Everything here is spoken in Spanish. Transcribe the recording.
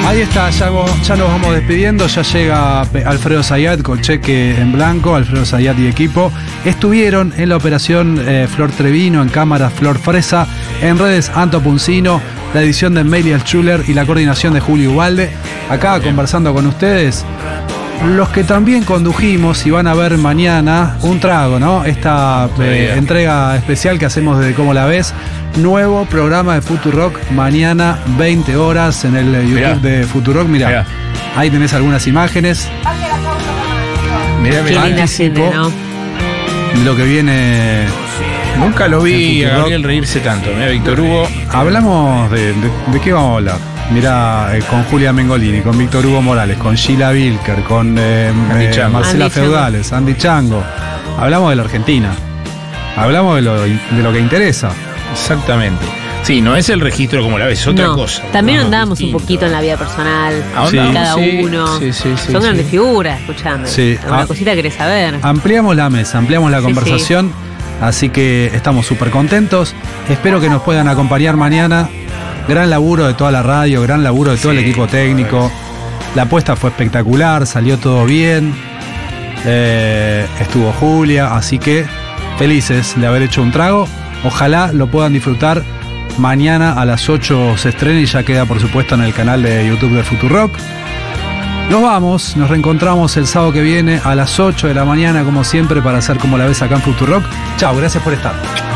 Ahí está, ya nos vamos despidiendo. Ya llega Alfredo Zayat con cheque en blanco. Alfredo Zayat y equipo estuvieron en la operación Flor Trevino, en cámara Flor Fresa, en redes Anto Puncino, la edición de Melia Schuller y la coordinación de Julio Ubalde. Acá conversando con ustedes, los que también condujimos y van a ver mañana un trago, ¿no? Esta entrega especial que hacemos desde Cómo la Ves. Nuevo programa de Futurock, mañana 20 horas en el YouTube de Futurock. Mirá, ahí tenés algunas imágenes. Mirá, qué linda gente, ¿no? Lo que viene. Nunca lo vi a Gabriel reírse tanto. Mirá, Víctor Hugo. Hablamos de qué vamos a hablar. Mirá, con Julia Mengolini, con Víctor Hugo Morales, con Sheila Wilker, con Marcela Feudales, Andy Chango. Hablamos de la Argentina. Hablamos de lo que interesa. Exactamente. Sí, no es el registro Como la Ves, es otra cosa. También andamos un poquito en la vida personal de cada uno. Son grandes figuras, escuchando. Sí. Alguna cosita querés saber. Ampliamos la mesa, ampliamos la conversación. Así que estamos súper contentos. Espero que nos puedan acompañar mañana. Gran laburo de toda la radio, gran laburo de todo el equipo técnico. La apuesta fue espectacular, salió todo bien. Estuvo Julia, así que felices de haber hecho un trago. Ojalá lo puedan disfrutar. Mañana a las 8 se estrena y ya queda, por supuesto, en el canal de YouTube de Futurock. Nos vamos, nos reencontramos el sábado que viene a las 8 de la mañana, como siempre, para hacer Como la Ves acá en Futurock. Chao, gracias por estar.